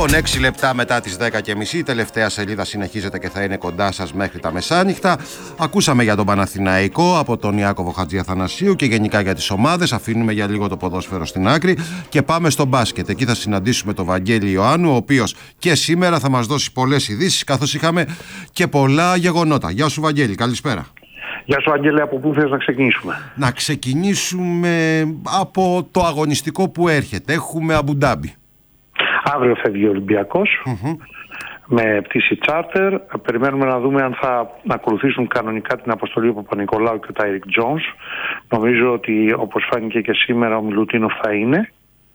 6 λεπτά μετά τις 10:30, η τελευταία σελίδα συνεχίζεται και θα είναι κοντά σας μέχρι τα μεσάνυχτα. Ακούσαμε για τον Παναθηναϊκό από τον Ιάκωβο Χατζιαθανασίου και γενικά για τις ομάδες. Αφήνουμε για λίγο το ποδόσφαιρο στην άκρη και πάμε στο μπάσκετ. Εκεί θα συναντήσουμε τον Βαγγέλη Ιωάννου, ο οποίος και σήμερα θα μας δώσει πολλές ειδήσεις, καθώς είχαμε και πολλά γεγονότα. Γεια σου Βαγγέλη, καλησπέρα. Γεια σου Αγγέλη, από πού θες να ξεκινήσουμε? Να ξεκινήσουμε από το αγωνιστικό που έρχεται. Έχουμε Αμπουντάμπι. Αύριο φεύγει ο Ολυμπιακός με πτήση τσάρτερ. Περιμένουμε να δούμε αν θα ακολουθήσουν κανονικά την αποστολή ο Παπα-Νικολάου και ο Τάιρικ Τζόνς. Νομίζω ότι όπως φάνηκε και σήμερα ο Μιλουτίνοφ θα είναι.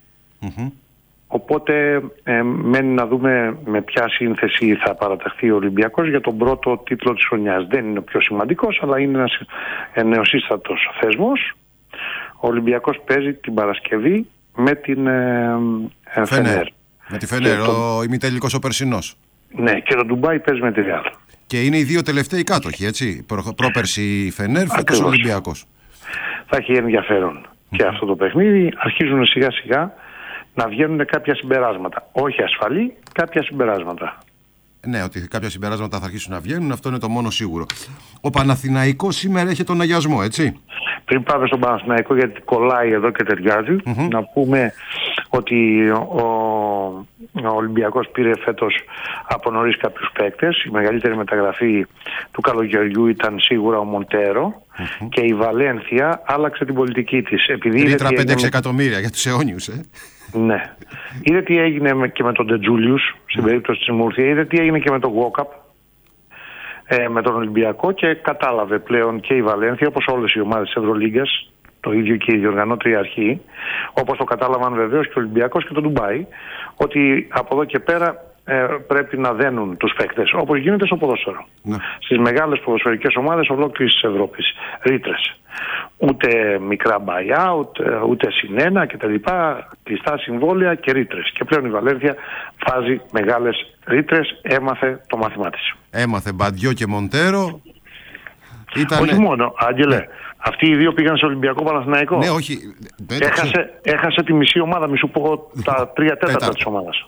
Οπότε μένει να δούμε με ποια σύνθεση θα παραταχθεί ο Ολυμπιακός για τον πρώτο τίτλο της χρονιάς. Δεν είναι ο πιο σημαντικός, αλλά είναι ένας νεοσύστατος θεσμός. Ο Ολυμπιακός παίζει την Παρασκευή με την Φενέρ. Με τη Φενέρ, ο ημιτελικός ο περσινός. Ναι, και το Ντουμπάι παίζει με τη Ρεάλ. Και είναι οι δύο τελευταίοι κάτοχοι, έτσι. Πρόπερση η Φενέρ, φέτος ο Ολυμπιακός. Θα έχει ενδιαφέρον και αυτό το παιχνίδι. Αρχίζουν σιγά σιγά να βγαίνουν κάποια συμπεράσματα. Όχι ασφαλή, κάποια συμπεράσματα. Ναι, ότι κάποια συμπεράσματα θα αρχίσουν να βγαίνουν, αυτό είναι το μόνο σίγουρο. Ο Παναθηναϊκός σήμερα έχει τον αγιασμό, έτσι. Πριν πάμε στον Παναθηναϊκό, γιατί κολλάει εδώ και ταιριάζει, να πούμε ότι ο Ολυμπιακός πήρε φέτος από νωρίς κάποιους παίκτες. Η μεγαλύτερη μεταγραφή του καλοκαιριού ήταν σίγουρα ο Μοντέρο και η Βαλένθια άλλαξε την πολιτική της. Ρήτρα 5-6 εκατομμύρια για τους αιώνιους, Ναι. Είδε τι έγινε και με τον Ντετζούλιους στην περίπτωση της Μούρθια, είδε τι έγινε και με τον Γουόκαπ με τον Ολυμπιακό και κατάλαβε πλέον και η Βαλένθια, όπως όλες οι ομάδες της Ευρωλίγκας, το ίδιο και η διοργανώτρια αρχή, όπως το κατάλαβαν βεβαίως και ο Ολυμπιακός και το Ντουμπάι, ότι από εδώ και πέρα πρέπει να δένουν τους παίκτες, όπως γίνεται στο ποδόσφαιρο. Στις μεγάλες ποδοσφαιρικές ομάδες ολόκληρης της Ευρώπης. Ρήτρες. Ούτε μικρά buyout, ούτε συνένα κτλ. Κλειστά συμβόλαια και ρήτρες. Και πλέον η Βαλένθια βάζει μεγάλες ρήτρες, έμαθε το μάθημά της. Έμαθε Μπαντιό και Μοντέρο. Όχι μόνο, Άγγελε. Αυτοί οι δύο πήγαν σε Ολυμπιακό Παναθηναϊκό. Ναι, όχι. Έχασε τη μισή ομάδα, μη σου πω τα 3/4 της ομάδας.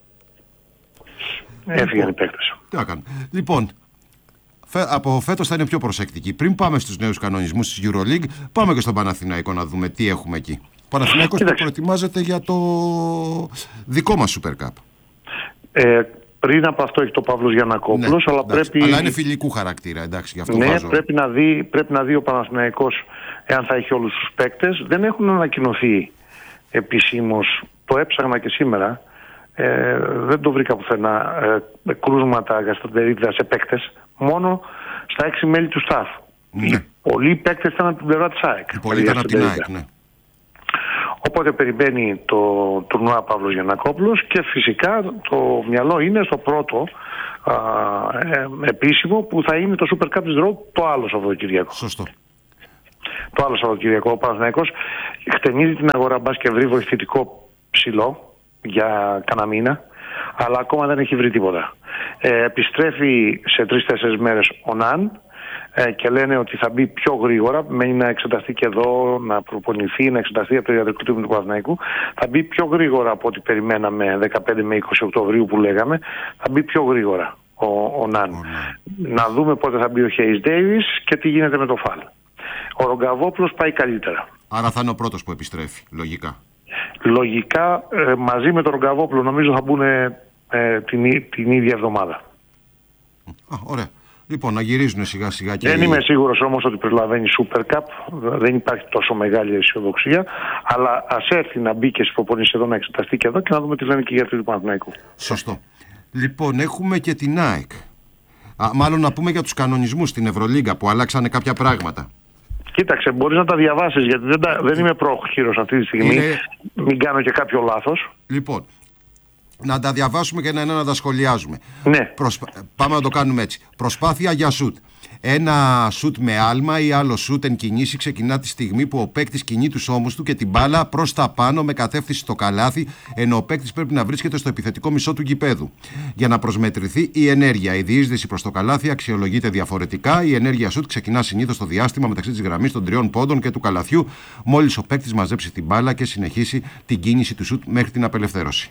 Έφυγαν οι παίκτες. Τι να κάνουμε. Λοιπόν, από φέτος θα είναι πιο προσεκτικοί. Πριν πάμε στους νέους κανονισμούς της EuroLeague, πάμε και στον Παναθηναϊκό να δούμε τι έχουμε εκεί. Ο Παναθηναϊκός προετοιμάζεται για το δικό μας Super Cup. Πριν από αυτό έχει το Παύλος Γιαννακόπουλος, ναι, αλλά πρέπει... Αλλά είναι φιλικού χαρακτήρα, εντάξει, γι' αυτό βάζω. Πρέπει να δει ο Παναθηναϊκός εάν θα έχει όλους τους παίκτες. Δεν έχουν ανακοινωθεί επισήμως, το έψαχνα και σήμερα, δεν το βρήκα πουθενά, κρούσματα γαστροντερίτιδα σε παίκτες, μόνο στα 6 μέλη του staff. Ναι. Πολλοί παίκτες ήταν από την πλευρά της ΑΕΚ. Πολλοί ήταν από την ΑΕΚ, ναι. Οπότε περιμένει το τουρνουά Παύλος Γιαννακόπουλος και φυσικά το μυαλό είναι στο πρώτο επίσημο που θα είναι το Super Cup της Drop το άλλο Σαββατοκύριακο. Σωστό. Το άλλο Σαββατοκύριακο ο Παναθηναϊκός χτενίζει την αγορά μπας και βρει βοηθητικό ψηλό για κανένα μήνα, αλλά ακόμα δεν έχει βρει τίποτα. Επιστρέφει σε 3-4 μέρες ο Ναν και λένε ότι θα μπει πιο γρήγορα, μένει να εξεταστεί και εδώ, να προπονηθεί, να εξεταστεί από το ιατρικό τμήμα του Παναθηναϊκού. Θα μπει πιο γρήγορα από ό,τι περιμέναμε 15 με 20 Οκτωβρίου που λέγαμε, θα μπει πιο γρήγορα ο Ναν. Να δούμε πότε θα μπει ο Χέις Ντέιβις και τι γίνεται με το Φαλ. Ο Ρογκαβόπουλος πάει καλύτερα. Άρα θα είναι ο πρώτος που επιστρέφει, λογικά. Λογικά μαζί με τον Ρογκαβόπουλο νομίζω θα μπουν την ίδια εβδομάδα. Ωραία. Λοιπόν, να γυρίζουν σιγά σιγά και... Δεν είμαι σίγουρος όμως ότι προλαβαίνει Super Cup. Δεν υπάρχει τόσο μεγάλη αισιοδοξία. Αλλά ας έρθει να μπει και στις προπονήσεις εδώ, να εξεταστεί και εδώ και να δούμε τι λένε και οι γιατροί του Παναθηναϊκού. Σωστό. Λοιπόν, έχουμε και την ΑΕΚ. Μάλλον να πούμε για τους κανονισμούς στην Ευρωλίγκα που αλλάξανε κάποια πράγματα. Κοίταξε, μπορείς να τα διαβάσεις γιατί δεν είμαι πρόχειρος αυτή τη στιγμή. Μην κάνω και κάποιο λάθος. Λοιπόν, να τα διαβάσουμε και να τα σχολιάζουμε. Ναι. Πάμε να το κάνουμε έτσι. Προσπάθεια για σουτ. Ένα σουτ με άλμα ή άλλο σουτ εν κινήσει ξεκινά τη στιγμή που ο παίκτης κινεί τους ώμους του και την μπάλα προς τα πάνω με κατεύθυνση στο καλάθι, ενώ ο παίκτης πρέπει να βρίσκεται στο επιθετικό μισό του γηπέδου. Για να προσμετρηθεί η ενέργεια. Η διείσδυση προς το καλάθι αξιολογείται διαφορετικά. Η ενέργεια σουτ ξεκινά συνήθως στο διάστημα μεταξύ της γραμμής των 3 πόντων και του καλαθιού, μόλις ο παίκτης μαζέψει την μπάλα και συνεχίσει την κίνηση του σουτ μέχρι την απελευθέρωση.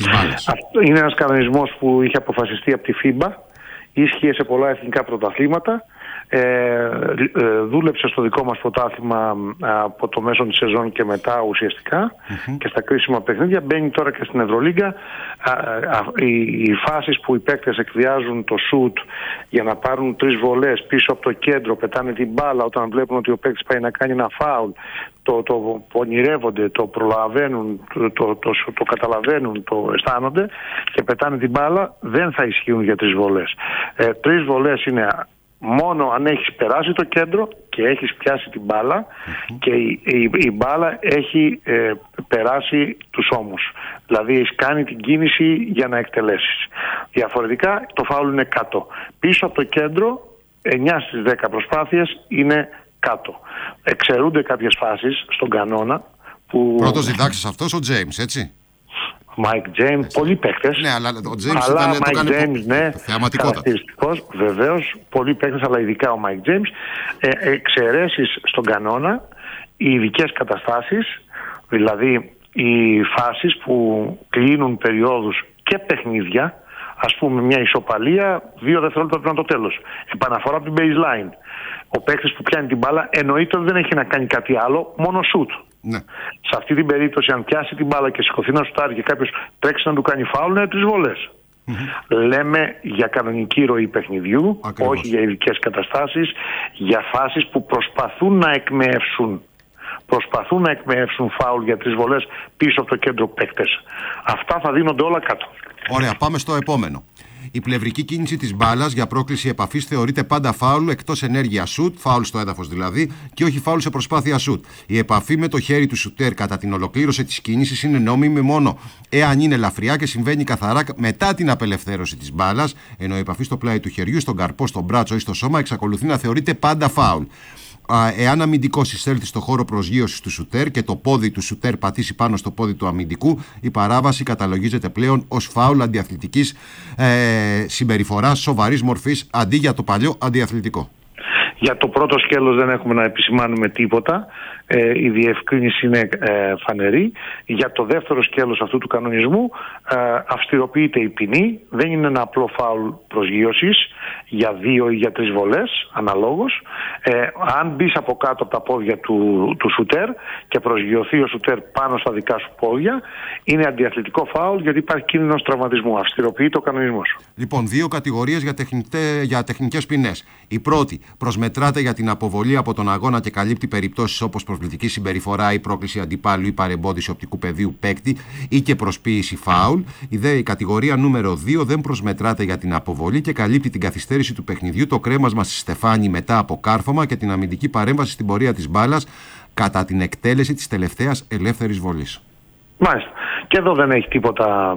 Είναι ένας κανονισμός που είχε αποφασιστεί από τη FIBA, ίσχυε σε πολλά εθνικά πρωταθλήματα, δούλεψε στο δικό μας πρωτάθλημα από το μέσο της σεζόν και μετά ουσιαστικά και στα κρίσιμα παιχνίδια. Μπαίνει τώρα και στην Ευρωλίγκα. Οι φάσεις που οι παίκτες εκβιάζουν το σουτ για να πάρουν 3 βολές πίσω από το κέντρο, πετάνε την μπάλα όταν βλέπουν ότι ο παίκτης πάει να κάνει ένα φάουλ, το ονειρεύονται, το προλαβαίνουν, το καταλαβαίνουν, το αισθάνονται και πετάνε την μπάλα, δεν θα ισχύουν για 3 βολές. 3 βολές είναι μόνο αν έχεις περάσει το κέντρο και έχεις πιάσει την μπάλα και η μπάλα έχει περάσει τους ώμους. Δηλαδή έχεις κάνει την κίνηση για να εκτελέσεις. Διαφορετικά το φάουλ είναι κάτω. Πίσω από το κέντρο 9 στις 10 προσπάθειες είναι κάτω. Εξαιρούνται κάποιες φάσεις στον κανόνα που... Πρώτος διδάξεις αυτός ο James, έτσι? Μάικ Τζέιμς, πολλοί παίκτες. Ναι, αλλά ο Τζέιμς το έκανε χαρακτηριστικός, βεβαίως, πολλοί παίκτες, αλλά ειδικά ο Μάικ Τζέιμς. Εξαιρέσεις στον κανόνα, οι ειδικές καταστάσεις, δηλαδή οι φάσεις που κλείνουν περιόδους και παιχνίδια, ας πούμε μια ισοπαλία, 2 δευτερόλεπτα πριν το τέλος. Επαναφορά από την baseline. Ο παίκτης που πιάνει την μπάλα εννοείται ότι δεν έχει να κάνει κάτι άλλο, μόνο σουτ. Ναι. Σε αυτή την περίπτωση, αν πιάσει την μπάλα και σηκωθεί να σουτάρει και κάποιος τρέξει να του κάνει φάουλ, είναι 3 βολές. Λέμε για κανονική ροή παιχνιδιού, ακριβώς, όχι για ειδικές καταστάσεις, για φάσεις που προσπαθούν να εκμεεύσουν φάουλ για 3 βολές πίσω από το κέντρο παίκτες. Αυτά θα δίνονται όλα κάτω. Ωραία, πάμε στο επόμενο. Η πλευρική κίνηση της μπάλας για πρόκληση επαφής θεωρείται πάντα φάουλ εκτός ενέργεια σουτ, φάουλ στο έδαφος δηλαδή, και όχι φάουλ σε προσπάθεια σουτ. Η επαφή με το χέρι του σουτέρ κατά την ολοκλήρωση της κίνησης είναι νόμιμη μόνο εάν είναι ελαφριά και συμβαίνει καθαρά μετά την απελευθέρωση της μπάλας, ενώ η επαφή στο πλάι του χεριού, στον καρπό, στον μπράτσο ή στο σώμα εξακολουθεί να θεωρείται πάντα φάουλ. Εάν αμυντικός εισέλθει στο χώρο προσγείωσης του σουτέρ και το πόδι του σουτέρ πατήσει πάνω στο πόδι του αμυντικού, η παράβαση καταλογίζεται πλέον ως φάουλ αντιαθλητικής συμπεριφοράς σοβαρής μορφής αντί για το παλιό αντιαθλητικό. Για το πρώτο σκέλος δεν έχουμε να επισημάνουμε τίποτα. Η διευκρίνηση είναι φανερή. Για το δεύτερο σκέλος αυτού του κανονισμού αυστηροποιείται η ποινή. Δεν είναι ένα απλό φάουλ προσγείωσης για 2 ή για 3 βολές αναλόγως. Αν μπεις από κάτω από τα πόδια του σουτέρ και προσγειωθεί ο σουτέρ πάνω στα δικά σου πόδια, είναι αντιαθλητικό φάουλ γιατί υπάρχει κίνδυνος τραυματισμού. Αυστηροποιείται ο κανονισμός. Λοιπόν, 2 κατηγορίες για τεχνικές ποινές. Η πρώτη προσμετράται για την αποβολή από τον αγώνα και καλύπτει περιπτώσεις όπως προσβλητική συμπεριφορά ή πρόκληση αντιπάλου ή παρεμπόδιση οπτικού πεδίου παίκτη ή και προσποίηση φάουλ. Η κατηγορία νούμερο 2 δεν προσμετράται για την αποβολή και καλύπτει την καθυστέρηση του παιχνιδιού, το κρέμασμα στη στεφάνη μετά από κάρφωμα και την αμυντική παρέμβαση στην πορεία της μπάλας κατά την εκτέλεση της τελευταίας ελεύθερης βολής. Μάλιστα. Και εδώ δεν έχει τίποτα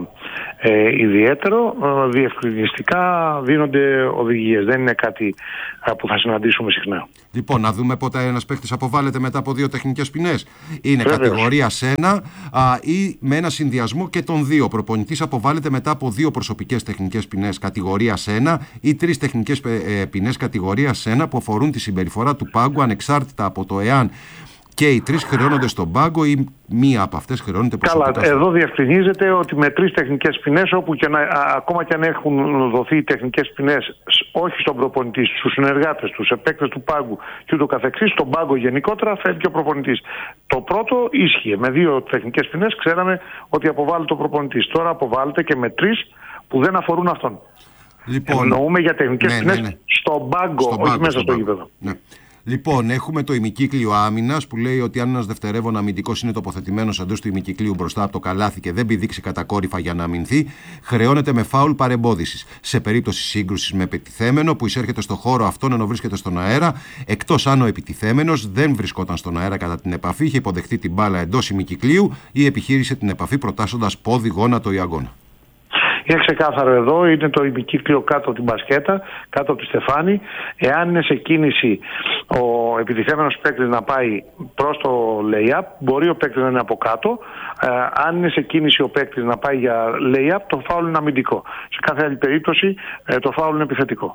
ιδιαίτερο. Διευκρινιστικά δίνονται οδηγίες. Δεν είναι κάτι που θα συναντήσουμε συχνά. Λοιπόν, να δούμε πότε ένας παίκτης αποβάλλεται μετά από 2 τεχνικές ποινές. Είναι κατηγορία σένα ή με ένα συνδυασμό και των 2. Ο προπονητής αποβάλλεται μετά από 2 προσωπικές τεχνικές ποινές κατηγορία σένα ή 3 τεχνικές ποινές κατηγορία σένα που αφορούν τη συμπεριφορά του πάγκου ανεξάρτητα από το εάν και οι 3 χρεώνονται στον πάγκο ή μία από αυτές χρεώνεται προσωπικά. Καλά, εδώ διευκρινίζεται ότι με 3 τεχνικές ποινές, όπου και ακόμα και αν έχουν δοθεί τεχνικές ποινές όχι στον προπονητή, στους συνεργάτες του, σε παίκτες του πάγκου και ούτω καθεξής, στον πάγκο γενικότερα φεύγει ο προπονητής. Το πρώτο ίσχυε. Με 2 τεχνικές ποινές ξέραμε ότι αποβάλλεται ο προπονητής. Τώρα αποβάλλεται και με 3 που δεν αφορούν αυτόν. Λοιπόν, εννοούμε για τεχνικές ποινές στον πάγκο, όχι μέσα στο γήπεδο. Ναι. Λοιπόν, έχουμε το ημικύκλιο άμυνας που λέει ότι αν ένας δευτερεύον αμυντικός είναι τοποθετημένος εντός του ημικυκλίου μπροστά από το καλάθι και δεν πηδήξει κατακόρυφα για να αμυνθεί, χρεώνεται με φάουλ παρεμπόδισης. Σε περίπτωση σύγκρουσης με επιτιθέμενο που εισέρχεται στο χώρο αυτόν ενώ βρίσκεται στον αέρα, εκτός αν ο επιτιθέμενος δεν βρισκόταν στον αέρα κατά την επαφή, είχε υποδεχτεί την μπάλα εντός ημικυκλίου ή επιχείρησε την επαφή προτάσσοντας πόδι, γόνατο ή αγώνα. Είναι ξεκάθαρο εδώ, είναι το ημικύκλιο κάτω από την μπασκέτα, κάτω από τη στεφάνη. Εάν είναι σε κίνηση ο επιτιθέμενος παίκτης να πάει προς το lay-up, μπορεί ο παίκτης να είναι από κάτω. Αν είναι σε κίνηση ο παίκτης να πάει για lay-up, το φάουλ είναι αμυντικό. Σε κάθε άλλη περίπτωση το φάουλ είναι επιθετικό.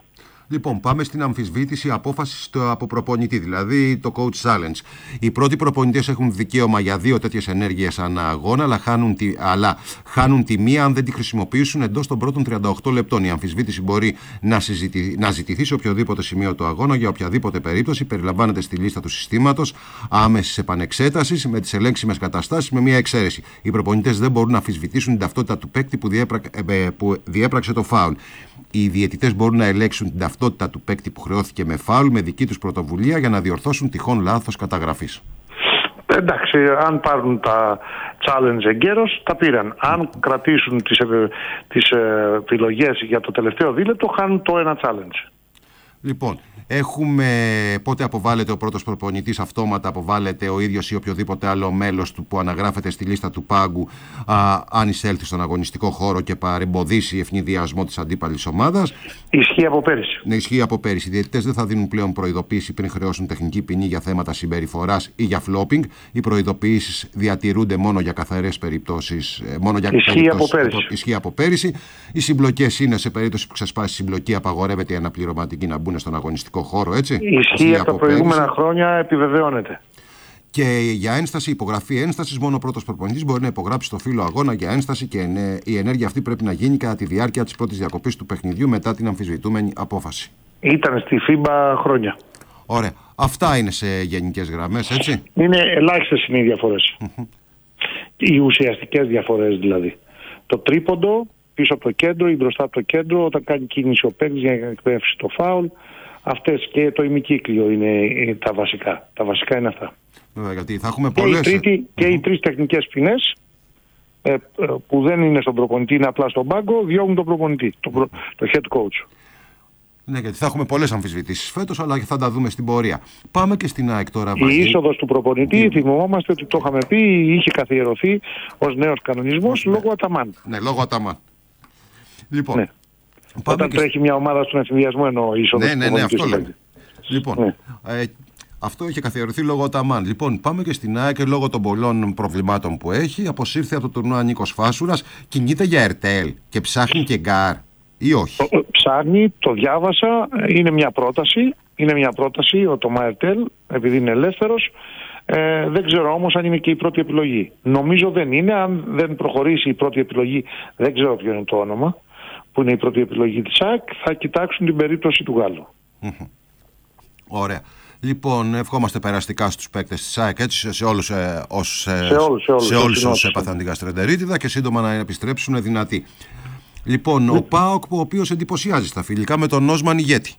Λοιπόν, πάμε στην αμφισβήτηση απόφαση από προπονητή, δηλαδή το coach challenge. Οι πρώτοι προπονητές έχουν δικαίωμα για 2 τέτοιες ενέργειες ανά αγώνα, αλλά χάνουν τη μία αν δεν τη χρησιμοποιήσουν εντός των πρώτων 38 λεπτών. Η αμφισβήτηση μπορεί να ζητηθεί σε οποιοδήποτε σημείο του αγώνα για οποιαδήποτε περίπτωση. Περιλαμβάνεται στη λίστα του συστήματος άμεσης επανεξέτασης με τις ελέγξιμες καταστάσεις, με μία εξαίρεση. Οι προπονητές δεν μπορούν να αμφισβητήσουν την ταυτότητα του παίκτη που διέπραξε το φάουλ. Οι διαιτητές μπορούν να ελέγξουν την ταυτότητα του παίκτη που χρεώθηκε με φάουλ με δική τους πρωτοβουλία για να διορθώσουν τυχόν λάθος καταγραφής. Εντάξει, αν πάρουν τα challenge εγκαίρως, τα πήραν. Αν κρατήσουν τις επιλογές για το τελευταίο δίλεπτο, χάνουν το ένα challenge. Λοιπόν, πότε αποβάλλεται ο πρώτος προπονητής, αυτόματα αποβάλλεται ο ίδιος ή οποιοδήποτε άλλο μέλος του που αναγράφεται στη λίστα του πάγκου αν εισέλθει στον αγωνιστικό χώρο και παρεμποδίσει ευνηδιασμό της αντίπαλης ομάδας. Ισχύει από πέρυσι. Ναι, ισχύει από πέρυσι. Οι διαιτητές δεν θα δίνουν πλέον προειδοποίηση πριν χρεώσουν τεχνική ποινή για θέματα συμπεριφοράς ή για φλόπινγκ. Οι προειδοποιήσεις διατηρούνται μόνο για καθαρές περιπτώσεις. Ισχύει από πέρυσι. Οι συμπλοκές είναι σε περίπτωση που ξεσπάσει συμπλοκή, απαγορεύεται οι αναπληρωματικοί να μπουν στον αγωνιστικό χώρο, έτσι. Ισχύει από τα προηγούμενα χρόνια, επιβεβαιώνεται. Και για ένσταση, υπογραφή ένστασης, μόνο ο πρώτος προπονητής μπορεί να υπογράψει το φύλλο αγώνα για ένσταση και η ενέργεια αυτή πρέπει να γίνει κατά τη διάρκεια της πρώτης διακοπής του παιχνιδιού μετά την αμφισβητούμενη απόφαση. Ήταν στη FIBA χρόνια. Ωραία. Αυτά είναι σε γενικές γραμμές, έτσι. Είναι ελάχιστες οι διαφορές. Οι ουσιαστικές διαφορές δηλαδή. Το τρίποντο πίσω από το κέντρο ή μπροστά από το κέντρο, όταν κάνει κίνηση ο παίκτης για να εκπαιδεύσει το φάουλ. Αυτές και το ημικύκλιο είναι τα βασικά. Τα βασικά είναι αυτά. Βέβαια, γιατί θα έχουμε πολλές. Και οι τρεις τεχνικές ποινές που δεν είναι στον προπονητή, είναι απλά στον πάγκο, διώγουν τον προπονητή, το head coach. Ναι, γιατί θα έχουμε πολλές αμφισβητήσεις φέτος, αλλά θα τα δούμε στην πορεία. Πάμε και στην ΑΕΚ τώρα. Η είσοδος του προπονητή, θυμόμαστε ότι το είχαμε πει, είχε καθιερωθεί ως νέος κανονισμός λόγω Αταμάν. Ναι, λόγω Αταμάν. Λοιπόν. Ναι. Όταν τρέχει μια ομάδα στον ευθυνδιασμό εννοώ η είσοδος του προπονητή. Αυτό λέμε. Λοιπόν, αυτό είχε καθιερωθεί λόγω Αταμάν. Λοιπόν, πάμε και στην ΑΕΚ λόγω των πολλών προβλημάτων που έχει. Αποσύρθη από το τουρνουά Νίκος Φάσουρας, κινείται για ΕΡΤΕΛ και ψάχνει και γκάρ ή όχι. Ψάχνει, το διάβασα, είναι μια πρόταση, ο Τωμά ΕΡΤΕΛ, επειδή είναι ελεύθερος. Δεν ξέρω όμως αν είναι και η πρώτη επιλογή. Νομίζω δεν είναι. Αν δεν προχωρήσει η πρώτη επιλογή, δεν ξέρω ποιο είναι το όνομα, που είναι η πρώτη επιλογή της ΑΕΚ, θα κοιτάξουν την περίπτωση του Γάλλου. Ωραία. Λοιπόν, ευχόμαστε περαστικά στους παίκτες της ΑΕΚ, έτσι, σε όλους όσους έπαθαν την γαστρεντερίτιδα και σύντομα να επιστρέψουν δυνατοί. Λοιπόν, ο ΠΑΟΚ, ο οποίος εντυπωσιάζει στα φιλικά με τον Νόσμαν ηγέτη.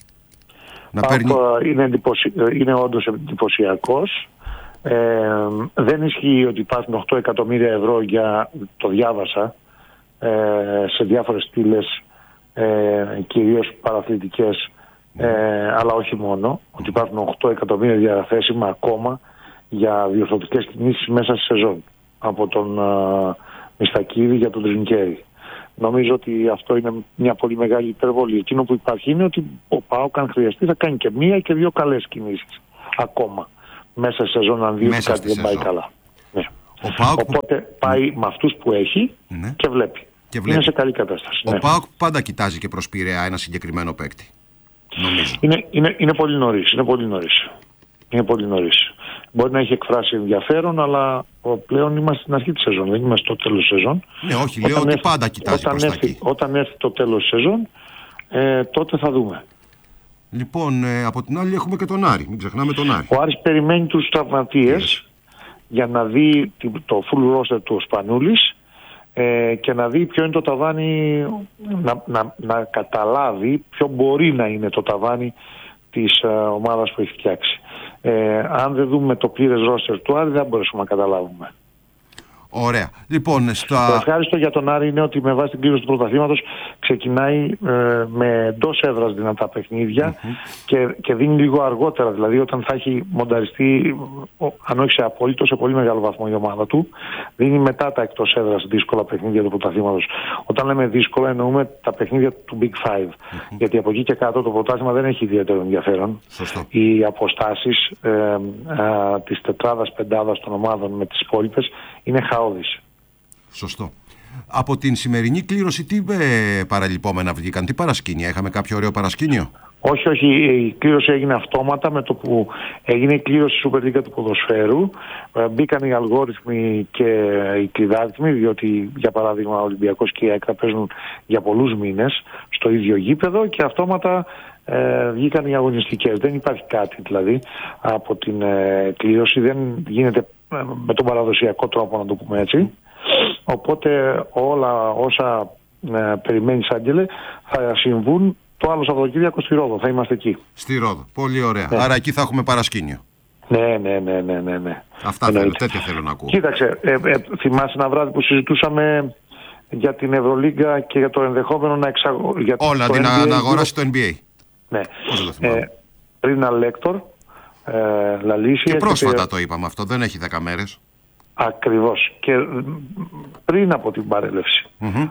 Είναι όντως εντυπωσιακός. Δεν ισχύει ότι υπάρχουν 8 εκατομμύρια ευρώ για, το διάβασα, σε διάφορες στήλες, κυρίως παραθλητικές, αλλά όχι μόνο, ότι υπάρχουν 8 εκατομμύρια διαθέσιμα ακόμα για διορθωτικές κινήσεις μέσα στη σεζόν από τον Μιστακίδη για τον Τρινκέρι. Νομίζω ότι αυτό είναι μια πολύ μεγάλη υπερβολή. Εκείνο που υπάρχει είναι ότι ο ΠΑΟΚ, αν χρειαστεί, θα κάνει και 1 και 2 καλές κινήσεις ακόμα μέσα στη σεζόν, αν δει ότι κάτι δεν πάει καλά. Ναι. Οπότε πάει με αυτούς που έχει και βλέπει. Είναι σε καλή κατάσταση. Ο ΠΑΟΚ πάντα κοιτάζει και προς Πειραιά ένα συγκεκριμένο παίκτη. Είναι πολύ νωρίς. Είναι πολύ νωρίς. Μπορεί να έχει εκφράσει ενδιαφέρον, αλλά πλέον είμαστε στην αρχή της σεζόν, δεν είμαστε στο τέλος της σεζόν. Ναι, όχι, λέω ότι πάντα κοιτάζει προς τα εκεί. Όταν έρθει το τέλος της σεζόν, τότε θα δούμε. Λοιπόν, από την άλλη έχουμε και τον Άρη, μην ξεχνάμε τον Άρη. Ο Άρης περιμένει τους τραυματίες για να δει το full roster του Σπανούλης και να δει ποιο είναι το ταβάνι, να καταλάβει ποιο μπορεί να είναι το ταβάνι της ομάδας που έχει φτιάξει. Αν δεν δούμε το πλήρες roster του Άρη, δεν μπορέσουμε να καταλάβουμε. Ωραία. Λοιπόν, Το ευχάριστο για τον Άρη είναι ότι με βάση την κλήρωση του πρωταθλήματος ξεκινάει με εντός έδρας δυνατά παιχνίδια και δίνει λίγο αργότερα. Δηλαδή, όταν θα έχει μονταριστεί, αν όχι σε απόλυτο, σε πολύ μεγάλο βαθμό η ομάδα του, δίνει μετά τα εκτός έδρας δύσκολα παιχνίδια του πρωταθλήματος. Όταν λέμε δύσκολα, εννοούμε τα παιχνίδια του Big Five. Γιατί από εκεί και κάτω το πρωτάθλημα δεν έχει ιδιαίτερο ενδιαφέρον. Σωστό. Οι αποστάσεις της τετράδας, πεντάδας των ομάδων με τις υπόλοιπες είναι χαόδης. Σωστό. Από την σημερινή κλήρωση τι παραλυπόμενα βγήκαν, τι παρασκήνια, είχαμε κάποιο ωραίο παρασκήνιο? Όχι, η κλήρωση έγινε αυτόματα με το που έγινε η κλήρωση στη Super League του ποδοσφαίρου. Μπήκαν οι αλγόριθμοι και οι κλειδάριθμοι, διότι για παράδειγμα ο Ολυμπιακός και η ΑΕΚ θα παίζουν για πολλούς μήνες στο ίδιο γήπεδο και αυτόματα βγήκαν οι αγωνιστικές. Δεν υπάρχει κάτι δηλαδή από την κλήρωση, δεν γίνεται με τον παραδοσιακό τρόπο, να το πούμε έτσι. Οπότε όλα όσα περιμένεις, Άγγελε, θα συμβούν το άλλο Σαββατοκύριακο στη Ρόδο. Θα είμαστε εκεί. Στη Ρόδο. Πολύ ωραία. Ναι. Άρα εκεί θα έχουμε παρασκήνιο. Ναι. Αυτά θέλω, τέτοια θέλω να ακούω. Κοίταξε, θυμάσαι ένα βράδυ που συζητούσαμε για την Ευρωλίγκα και για το ενδεχόμενο να εξαγοράσει. Όλα, την αναγοράσει το NBA. Ναι. Πριν Αλέκτορ, Λαλίση. Και πρόσφατα το είπαμε αυτό, δεν έχει 10 μέρες. Ακριβώς. Και πριν από την παρέλευση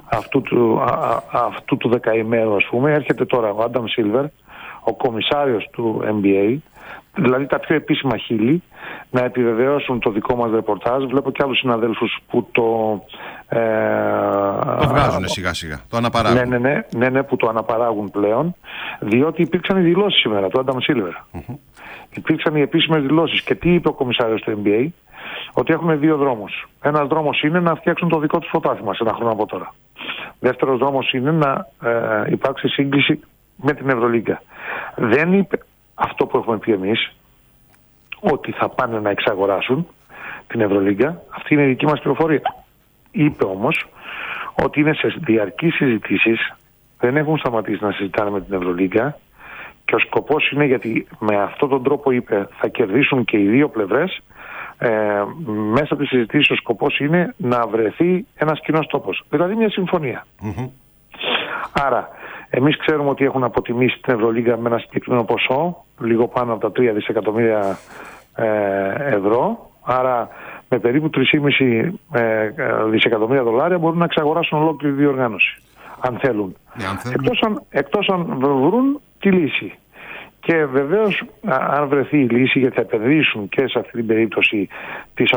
αυτού του δεκαημέρου, ας πούμε, έρχεται τώρα ο Άνταμ Σίλβερ, ο κομισάριος του NBA, δηλαδή τα πιο επίσημα χείλη, να επιβεβαιώσουν το δικό μας ρεπορτάζ. Βλέπω και άλλους συναδέλφους που το βγάζουν σιγά σιγά, το αναπαράγουν. Ναι, που το αναπαράγουν πλέον, διότι υπήρξαν οι δηλώσεις σήμερα του Άνταμ Σίλβερ. Υπήρξαν οι επίσημες δηλώσεις. Και τι είπε ο κομισάριος του NBA? Ότι έχουν δύο δρόμους. Ένας δρόμος είναι να φτιάξουν το δικό τους πρωτάθλημα σε ένα χρόνο από τώρα. Δεύτερος δρόμος είναι να υπάρξει σύγκληση με την Ευρωλίγκα. Δεν είπε αυτό που έχουμε πει εμείς, ότι θα πάνε να εξαγοράσουν την Ευρωλίγκα. Αυτή είναι η δική μας πληροφορία. Είπε όμως ότι είναι σε διαρκείς συζητήσεις, δεν έχουν σταματήσει να συζητάνε με την Ευρωλίγκα και ο σκοπός είναι, γιατί με αυτόν τον τρόπο, είπε, θα κερδίσουν και οι δύο πλευρές. Μέσα από τις συζητήσεις ο σκοπός είναι να βρεθεί ένας κοινός τόπος, δηλαδή μια συμφωνία. Άρα εμείς ξέρουμε ότι έχουν αποτιμήσει την Ευρωλίγκα με ένα συγκεκριμένο ποσό, λίγο πάνω από τα 3 δισεκατομμύρια ευρώ, με περίπου 3,5 δισεκατομμύρια δολάρια μπορούν να εξαγοράσουν ολόκληρη διοργάνωση, αν θέλουν. Εκτός αν βρουν τη λύση. Και βεβαίως, αν βρεθεί η λύση, γιατί θα επενδύσουν και σε αυτή την περίπτωση της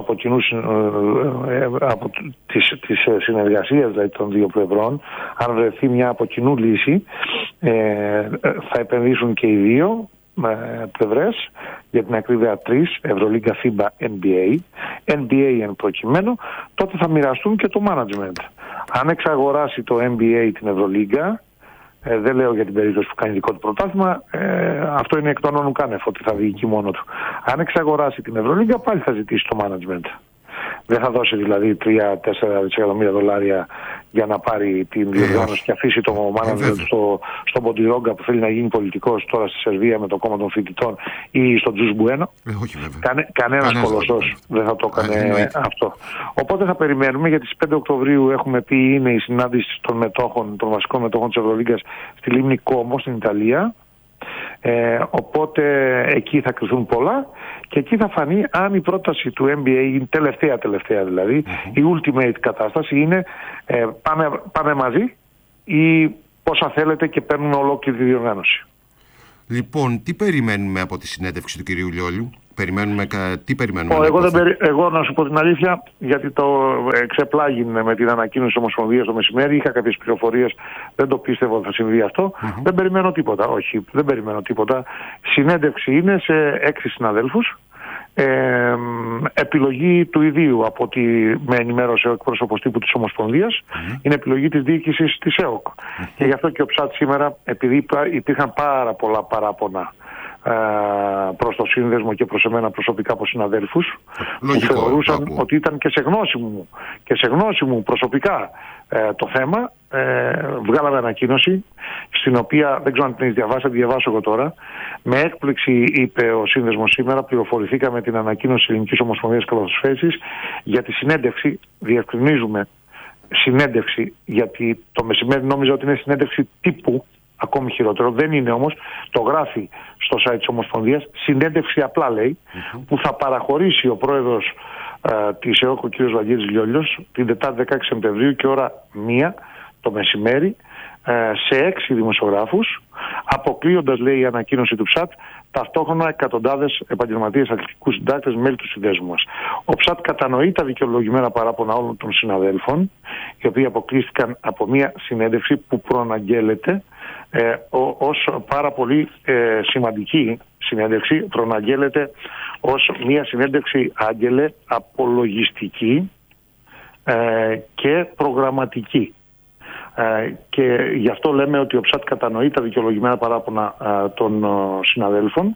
της συνεργασίας δηλαδή των δύο πλευρών, αν βρεθεί μια από κοινού λύση, θα επενδύσουν και οι δύο πλευρές, για την ακρίβεια 3, Ευρωλίγκα, FIBA, NBA εν προκειμένου, τότε θα μοιραστούν και το management. Αν εξαγοράσει το NBA την Ευρωλίγκα, δεν λέω για την περίπτωση που κάνει δικό του πρωτάθλημα, αυτό είναι εκ των όνων κάνευ, ότι θα διοικεί μόνο του. Αν εξαγοράσει την Ευρωλίγκα, πάλι θα ζητήσει το management. Δεν θα δώσει δηλαδή 3-4 δισεκατομμύρια δολάρια για να πάρει την διοργάνωση και αφήσει το management στον Ποντιρόγκα που θέλει να γίνει πολιτικός τώρα στη Σερβία με το κόμμα των φοιτητών ή στον Τζους Μπουένο. Κανένας κολοσσός δεν θα το έκανε αυτό. Οπότε θα περιμένουμε, γιατί στις 5 Οκτωβρίου έχουμε πει είναι η συνάντηση των βασικών μετόχων της Ευρωλίγκας στη λίμνη Κόμο στην Ιταλία. Οπότε εκεί θα κρυθούν πολλά και εκεί θα φανεί αν η πρόταση του NBA, η τελευταία δηλαδή, η ultimate κατάσταση είναι πάμε μαζί ή πόσα θέλετε και παίρνουμε ολόκληρη τη διοργάνωση. Λοιπόν, τι περιμένουμε από τη συνέντευξη του κυρίου Λιόλιου? Τι περιμένουμε? Εγώ να σου πω την αλήθεια, γιατί το εξεπλάγει με την ανακοίνωση της Ομοσπονδίας το μεσημέρι, είχα κάποιες πληροφορίες, δεν το πίστευα ότι θα συμβεί αυτό. Δεν περιμένω τίποτα. Όχι, δεν περιμένω τίποτα. Συνέντευξη είναι σε 6 συναδέλφους. Επιλογή του ιδίου, από ότι με ενημέρωσε ο εκπρόσωπος τύπου της Ομοσπονδίας, είναι επιλογή της διοίκησης της ΕΟΚ. Και γι' αυτό και ο ΨΑΤ σήμερα, επειδή υπήρχαν πάρα πολλά παράπονα προς το σύνδεσμο και προς εμένα προσωπικά από συναδέλφους που θεωρούσαν ότι ήταν και σε γνώση μου προσωπικά το θέμα, βγάλαμε ανακοίνωση στην οποία, δεν ξέρω αν την έχεις διαβάσει, θα τη διαβάσω εγώ τώρα. Με έκπληξη, είπε ο σύνδεσμος σήμερα, πληροφορηθήκαμε την ανακοίνωση της Ελληνικής Ομοσπονδίας Καλαθοσφαίρισης για τη συνέντευξη. Διευκρινίζουμε συνέντευξη, γιατί το μεσημέρι νόμιζα ότι είναι συνέντευξη τύπου. Ακόμη χειρότερο, δεν είναι όμως, το γράφει στο site της Ομοσπονδίας, συνέντευξη απλά λέει, που θα παραχωρήσει ο πρόεδρος της ΕΟΚ, ο κ. Βαγγέλης Λιόλιος, την Τετάρτη 16 Σεπτεμβρίου και ώρα 1 το μεσημέρι, σε 6 δημοσιογράφους, αποκλείοντας, λέει η ανακοίνωση του ΨΑΤ, ταυτόχρονα εκατοντάδες επαγγελματίες, αθλητικούς συντάκτες, μέλη του συνδέσμου μας. Ο ΨΑΤ κατανοεί τα δικαιολογημένα παράπονα όλων των συναδέλφων, οι οποίοι αποκλείστηκαν από μια συνέντευξη που προαναγγέλλεται ως πάρα πολύ σημαντική συνέντευξη, προναγγέλλεται ως μια συνέντευξη, Άγγελε, απολογιστική και προγραμματική. Και γι' αυτό λέμε ότι ο ΨΑΤ κατανοεί τα δικαιολογημένα παράπονα των συναδέλφων,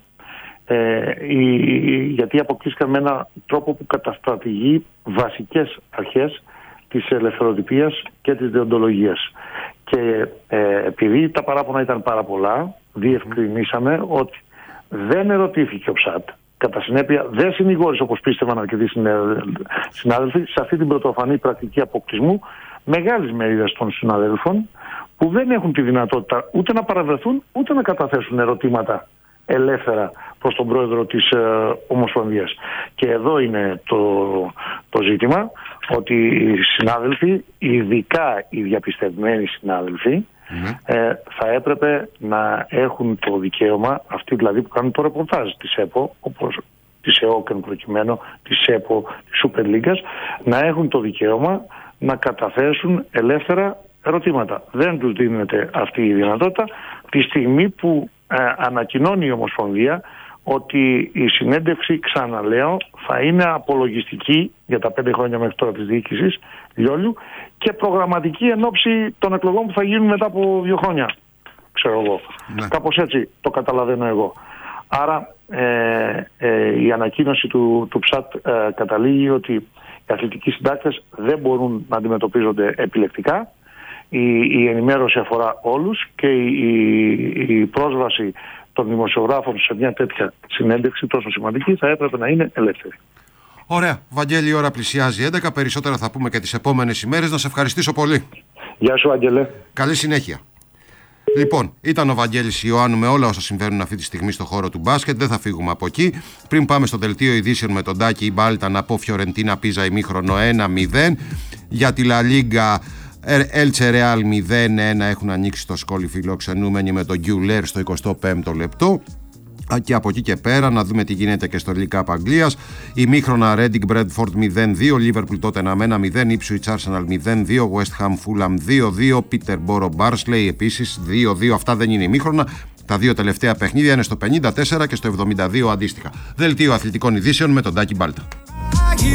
γιατί αποκλείστηκαν με έναν τρόπο που καταστρατηγεί βασικές αρχές της ελευθεροτυπίας και της δεοντολογίας. Και επειδή τα παράπονα ήταν πάρα πολλά, διευκρινίσαμε ότι δεν ερωτήθηκε ο ΨΑΤ. Κατά συνέπεια, δεν συνηγόρησε, όπως πίστευαν αρκετοί συνάδελφοι, σε αυτή την πρωτοφανή πρακτική αποκλεισμού μεγάλης μερίδας των συναδέλφων, που δεν έχουν τη δυνατότητα ούτε να παραβρεθούν ούτε να καταθέσουν ερωτήματα ελεύθερα προς τον πρόεδρο της Ομοσπονδίας. Και εδώ είναι το ζήτημα, ότι οι συνάδελφοι, ειδικά οι διαπιστευμένοι συνάδελφοι, θα έπρεπε να έχουν το δικαίωμα, αυτοί δηλαδή που κάνουν το ρεπορτάζ της ΕΠΟ, όπως της ΕΟΚΕΝ προκειμένου, της ΕΠΟ, της Σούπερ Λίγκας, να έχουν το δικαίωμα να καταθέσουν ελεύθερα ερωτήματα. Δεν τους δίνεται αυτή η δυνατότητα τη στιγμή που ανακοινώνει η Ομοσπονδία ότι η συνέντευξη, ξαναλέω, θα είναι απολογιστική για τα 5 χρόνια μέχρι τώρα της διοίκησης Λιόλιου και προγραμματική εν ώψη των εκλογών που θα γίνουν μετά από 2 χρόνια. Ξέρω εγώ. Ναι. Κάπως έτσι το καταλαβαίνω εγώ. Άρα η ανακοίνωση του ΨΑΤ καταλήγει ότι οι αθλητικοί συντάκτες δεν μπορούν να αντιμετωπίζονται επιλεκτικά. Η ενημέρωση αφορά όλους και η πρόσβαση των δημοσιογράφων σε μια τέτοια συνέντευξη τόσο σημαντική θα έπρεπε να είναι ελεύθερη. Ωραία. Βαγγέλη, η ώρα πλησιάζει 11. Περισσότερα θα πούμε και τις επόμενες ημέρες. Να σε ευχαριστήσω πολύ. Γεια σου, Άγγελε. Καλή συνέχεια. Λοιπόν, ήταν ο Βαγγέλης Ιωάννου με όλα όσα συμβαίνουν αυτή τη στιγμή στο χώρο του μπάσκετ. Δεν θα φύγουμε από εκεί. Πριν πάμε στο δελτίο ειδήσεων με τον Τάκη Μπάλτα, να πω Φιωρεντίνα Πίζα ημίχρονο 1-0. Για τη Λα Λίγκα, Έλτσε Ρεάλ 0-1 έχουν ανοίξει στο σκόλι φιλοξενούμενοι με τον Γκιουλέρ στο 25ο λεπτό. Και από εκεί και πέρα να δούμε τι γίνεται και στο League Cup Αγγλίας. Ημίχρονα Reading Bradford 0-2, Liverpool Tottenham 1-0, Ipswich Arsenal 0-2, West Ham Fulham 2-2, Peterborough Barnsley επίσης 2-2. Αυτά δεν είναι ημίχρονα. Τα 2 τελευταία παιχνίδια είναι στο 54 και στο 72 αντίστοιχα. Δελτίο αθλητικών ειδήσεων με τον Τάκη Μπάλτα.